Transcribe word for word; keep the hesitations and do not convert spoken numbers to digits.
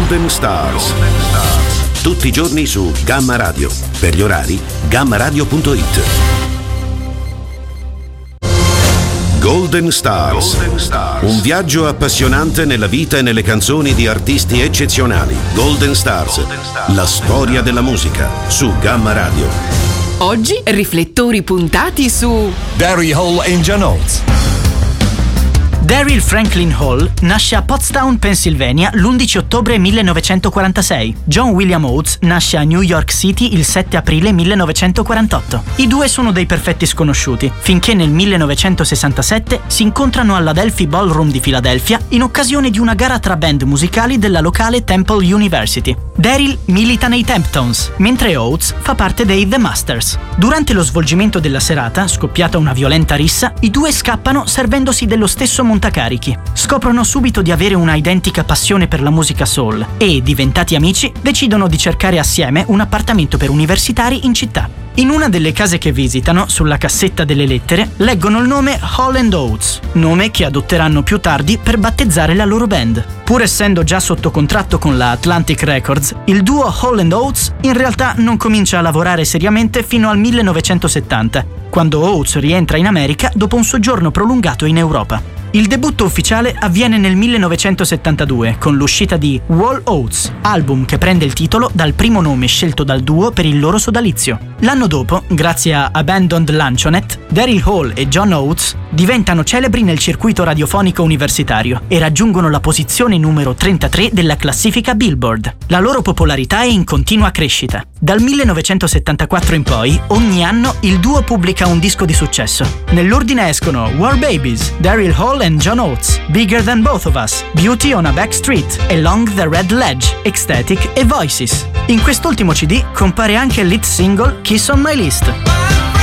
Golden Stars. Tutti i giorni su Gamma Radio. Per gli orari, gamma radio punto it. Golden Stars. Golden Stars. Un viaggio appassionante nella vita e nelle canzoni di artisti eccezionali. Golden Stars. Golden Stars. La storia della musica su Gamma Radio. Oggi riflettori puntati su Daryl Hall e John Oates. Daryl Franklin Hall nasce a Pottstown, Pennsylvania, l'undici ottobre millenovecentoquarantasei. John William Oates nasce a New York City il sette aprile millenovecentoquarantotto. I due sono dei perfetti sconosciuti, finché nel millenovecentosessantasette si incontrano all'Adelphi Ballroom di Filadelfia in occasione di una gara tra band musicali della locale Temple University. Daryl milita nei Temptones, mentre Oates fa parte dei The Masters. Durante lo svolgimento della serata, scoppiata una violenta rissa, i due scappano servendosi dello stesso montacarichi. Scoprono subito di avere una identica passione per la musica soul e, diventati amici, decidono di cercare assieme un appartamento per universitari in città. In una delle case che visitano, sulla cassetta delle lettere, leggono il nome Hall and Oates, nome che adotteranno più tardi per battezzare la loro band. Pur essendo già sotto contratto con la Atlantic Records, il duo Hall and Oates in realtà non comincia a lavorare seriamente fino al millenovecentosettanta, quando Oates rientra in America dopo un soggiorno prolungato in Europa. Il debutto ufficiale avviene nel millenovecentosettantadue con l'uscita di Wall Oates, album che prende il titolo dal primo nome scelto dal duo per il loro sodalizio. L'anno dopo, grazie a Abandoned Luncheonette, Daryl Hall e John Oates diventano celebri nel circuito radiofonico universitario e raggiungono la posizione numero trentatré della classifica Billboard. La loro popolarità è in continua crescita. Dal millenovecentosettantaquattro in poi, ogni anno il duo pubblica un disco di successo. Nell'ordine escono War Babies, Daryl Hall and John Oates, Bigger Than Both of Us, Beauty on a Back Street, Along the Red Ledge, Ecstatic e Voices. In quest'ultimo C D compare anche il lead single Kiss on My List.